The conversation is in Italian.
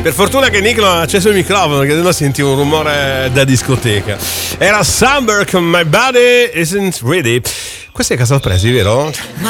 Per fortuna che Nick non ha acceso il microfono, che sennò senti un rumore da discoteca. Era Sunburn con My Body Isn't Ready. Questo è Casalpresi, vero?